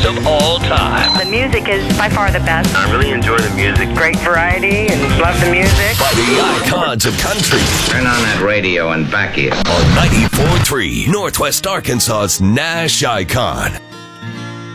of all time. The music is by far the best. I really enjoy the music. Great variety and love the music. By the icons of country. Turn on that radio and back it. On 94.3, Northwest Arkansas's Nash Icon.